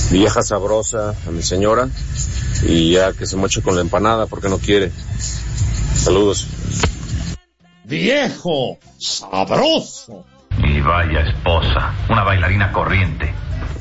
vieja sabrosa a mi señora y ya que se moche con la empanada porque no quiere. Saludos. Viejo sabroso. Y vaya esposa, una bailarina corriente.